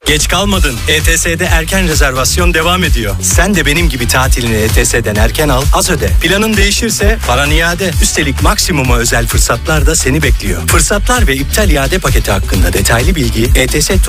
Geç kalmadın. ETS'de erken rezervasyon devam ediyor. Sen de benim gibi tatilini ETS'den erken al, az öde. Planın değişirse paran iade. Üstelik maksimuma özel fırsatlar da seni bekliyor. Fırsatlar ve iptal iade paketi hakkında detaylı bilgi ETS